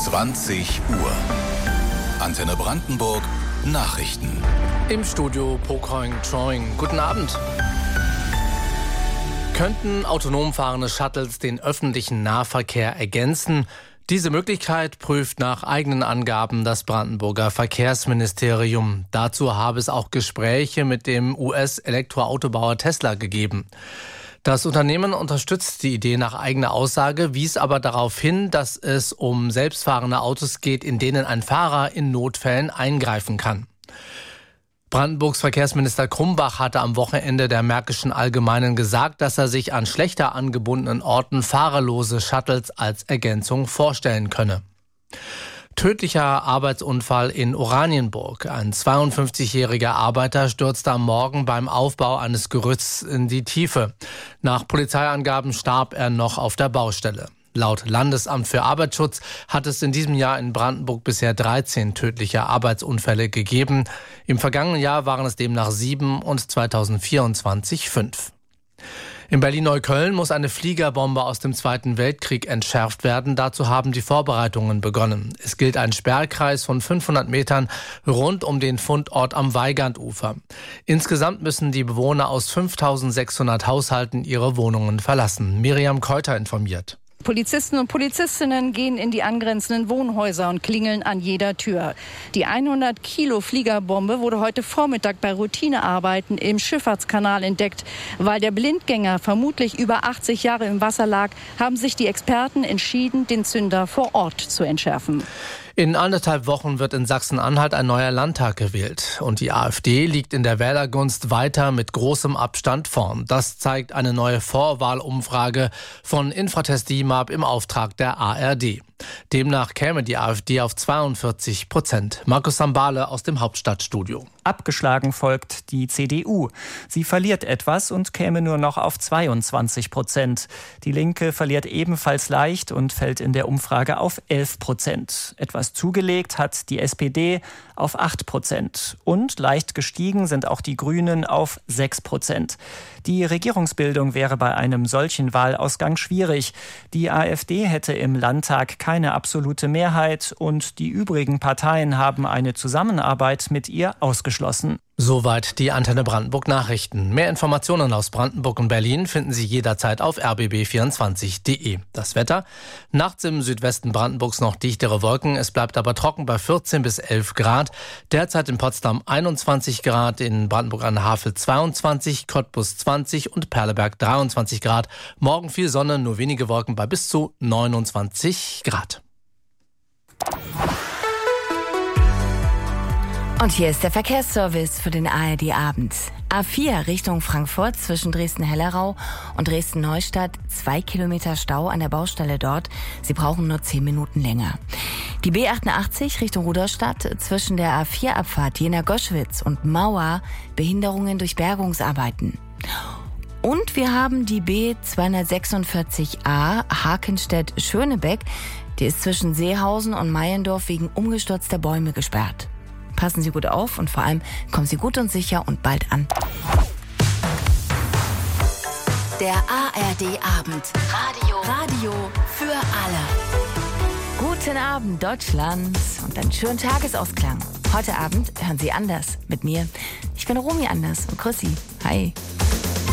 20 Uhr. Antenne Brandenburg Nachrichten. Im Studio Pokoing Choing. Guten Abend. Könnten autonom fahrende Shuttles den öffentlichen Nahverkehr ergänzen? Diese Möglichkeit prüft nach eigenen Angaben das Brandenburger Verkehrsministerium. Dazu habe es auch Gespräche mit dem US-Elektroautobauer Tesla gegeben. Das Unternehmen unterstützt die Idee nach eigener Aussage, wies aber darauf hin, dass es um selbstfahrende Autos geht, in denen ein Fahrer in Notfällen eingreifen kann. Brandenburgs Verkehrsminister Krumbach hatte am Wochenende der Märkischen Allgemeinen gesagt, dass er sich an schlechter angebundenen Orten fahrerlose Shuttles als Ergänzung vorstellen könne. Tödlicher Arbeitsunfall in Oranienburg. Ein 52-jähriger Arbeiter stürzte am Morgen beim Aufbau eines Gerüsts in die Tiefe. Nach Polizeiangaben starb er noch auf der Baustelle. Laut Landesamt für Arbeitsschutz hat es in diesem Jahr in Brandenburg bisher 13 tödliche Arbeitsunfälle gegeben. Im vergangenen Jahr waren es demnach 7 und 2024 5. In Berlin-Neukölln muss eine Fliegerbombe aus dem Zweiten Weltkrieg entschärft werden. Dazu haben die Vorbereitungen begonnen. Es gilt ein Sperrkreis von 500 Metern rund um den Fundort am Weigandufer. Insgesamt müssen die Bewohner aus 5.600 Haushalten ihre Wohnungen verlassen. Miriam Keuter informiert. Polizisten und Polizistinnen gehen in die angrenzenden Wohnhäuser und klingeln an jeder Tür. Die 100 Kilo Fliegerbombe wurde heute Vormittag bei Routinearbeiten im Schifffahrtskanal entdeckt. Weil der Blindgänger vermutlich über 80 Jahre im Wasser lag, haben sich die Experten entschieden, den Zünder vor Ort zu entschärfen. In 1,5 Wochen wird in Sachsen-Anhalt ein neuer Landtag gewählt. Und die AfD liegt in der Wählergunst weiter mit großem Abstand vorn. Das zeigt eine neue Vorwahlumfrage von Infratest DIMAP im Auftrag der ARD. Demnach käme die AfD auf 42%. Markus Sambale aus dem Hauptstadtstudio. Abgeschlagen folgt die CDU. Sie verliert etwas und käme nur noch auf 22%. Die Linke verliert ebenfalls leicht und fällt in der Umfrage auf 11%. Etwas zugelegt hat die SPD auf 8%. Und leicht gestiegen sind auch die Grünen auf 6%. Die Regierungsbildung wäre bei einem solchen Wahlausgang schwierig. Die AfD hätte im Landtag keine absolute Mehrheit und die übrigen Parteien haben eine Zusammenarbeit mit ihr ausgeschlossen. Soweit die Antenne Brandenburg Nachrichten. Mehr Informationen aus Brandenburg und Berlin finden Sie jederzeit auf rbb24.de. Das Wetter: nachts im Südwesten Brandenburgs noch dichtere Wolken. Es bleibt aber trocken bei 14 bis 11 Grad. Derzeit in Potsdam 21 Grad, in Brandenburg an der Havel 22, Cottbus 20 und Perleberg 23 Grad. Morgen viel Sonne, nur wenige Wolken bei bis zu 29 Grad. Und hier ist der Verkehrsservice für den ARD-Abend. A4 Richtung Frankfurt zwischen Dresden-Hellerau und Dresden-Neustadt. 2 Kilometer Stau an der Baustelle dort. Sie brauchen nur 10 Minuten länger. Die B88 Richtung Rudolstadt zwischen der A4-Abfahrt Jena-Goschwitz und Mauer. Behinderungen durch Bergungsarbeiten. Und wir haben die B246a Hakenstedt-Schönebeck. Die ist zwischen Seehausen und Meiendorf wegen umgestürzter Bäume gesperrt. Passen Sie gut auf und vor allem kommen Sie gut und sicher und bald an. Der ARD-Abend. Radio für alle. Guten Abend, Deutschland und einen schönen Tagesausklang. Heute Abend hören Sie Anders mit mir. Ich bin Romy Anders und grüß Sie. Hi.